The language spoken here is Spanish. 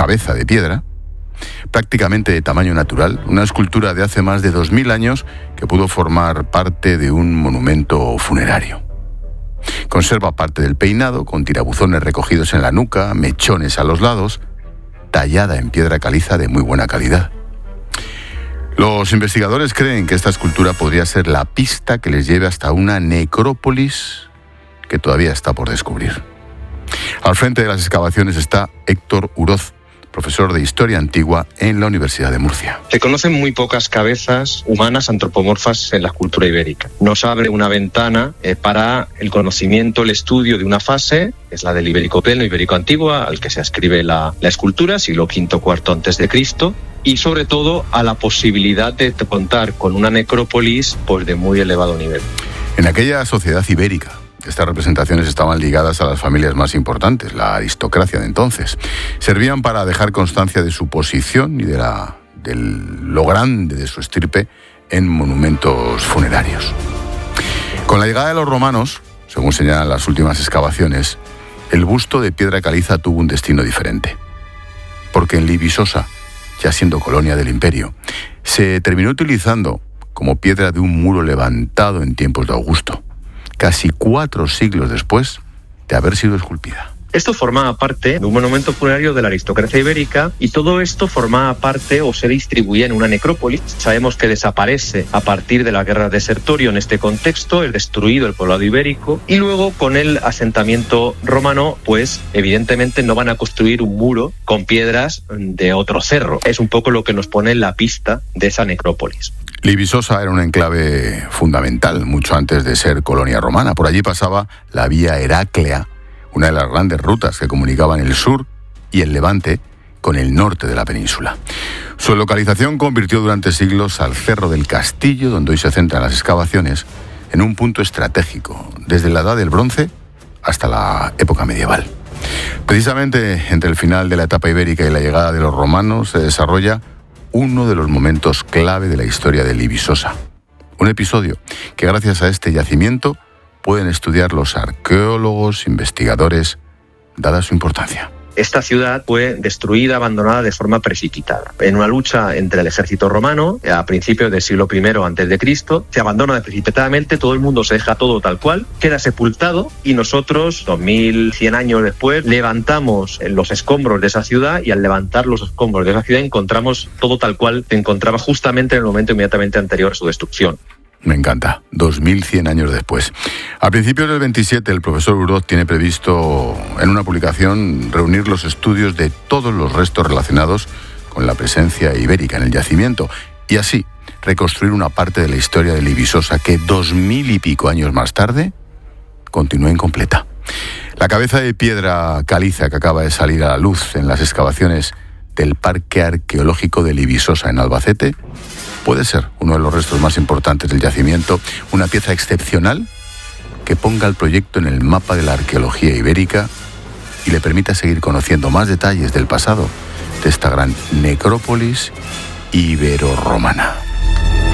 cabeza de piedra, prácticamente de tamaño natural, una escultura de hace más de 2000 años que pudo formar parte de un monumento funerario. Conserva parte del peinado, con tirabuzones recogidos en la nuca, mechones a los lados, tallada en piedra caliza de muy buena calidad. Los investigadores creen que esta escultura podría ser la pista que les lleve hasta una necrópolis que todavía está por descubrir. Al frente de las excavaciones está Héctor Uroz, profesor de Historia Antigua en la Universidad de Murcia. Se conocen muy pocas cabezas humanas antropomorfas en la cultura ibérica. Nos abre una ventana para el conocimiento, el estudio de una fase, que es la del Ibérico Pleno, Ibérico Antigua, al que se ascribe la escultura, siglo V, IV antes de Cristo, y sobre todo a la posibilidad de contar con una necrópolis pues de muy elevado nivel. En aquella sociedad ibérica, estas representaciones estaban ligadas a las familias más importantes, la aristocracia de entonces. Servían para dejar constancia de su posición y de lo grande de su estirpe en monumentos funerarios. Con la llegada de los romanos, según señalan las últimas excavaciones, el busto de piedra caliza tuvo un destino diferente. Porque en Libissosa, ya siendo colonia del imperio, se terminó utilizando como piedra de un muro levantado en tiempos de Augusto, casi 4 siglos después de haber sido esculpida. Esto formaba parte de un monumento funerario de la aristocracia ibérica y todo esto formaba parte o se distribuía en una necrópolis. Sabemos que desaparece a partir de la guerra de Sertorio en este contexto, es destruido el poblado ibérico y luego con el asentamiento romano, pues evidentemente no van a construir un muro con piedras de otro cerro. Es un poco lo que nos pone en la pista de esa necrópolis. Libissosa era un enclave fundamental, mucho antes de ser colonia romana. Por allí pasaba la vía Heráclea, una de las grandes rutas que comunicaban el sur y el Levante con el norte de la península. Su localización convirtió durante siglos al Cerro del Castillo, donde hoy se centran las excavaciones, en un punto estratégico, desde la Edad del Bronce hasta la época medieval. Precisamente entre el final de la etapa ibérica y la llegada de los romanos se desarrolla uno de los momentos clave de la historia de Libissosa. Un episodio que gracias a este yacimiento pueden estudiar los arqueólogos, investigadores, dada su importancia. Esta ciudad fue destruida, abandonada de forma precipitada. En una lucha entre el ejército romano, a principios del siglo I a.C., se abandona precipitadamente, todo el mundo se deja todo tal cual, queda sepultado y nosotros, 2100 años después, levantamos los escombros de esa ciudad y al levantar los escombros de esa ciudad encontramos todo tal cual se encontraba justamente en el momento inmediatamente anterior a su destrucción. Me encanta, 2100 años después. A principios del 27, el profesor Uroz tiene previsto en una publicación reunir los estudios de todos los restos relacionados con la presencia ibérica en el yacimiento y así reconstruir una parte de la historia de Libissosa que 2000 y pico años más tarde continúa incompleta. La cabeza de piedra caliza que acaba de salir a la luz en las excavaciones del Parque Arqueológico de Libissosa en Albacete puede ser uno de los restos más importantes del yacimiento, una pieza excepcional que ponga el proyecto en el mapa de la arqueología ibérica y le permita seguir conociendo más detalles del pasado de esta gran necrópolis ibero-romana.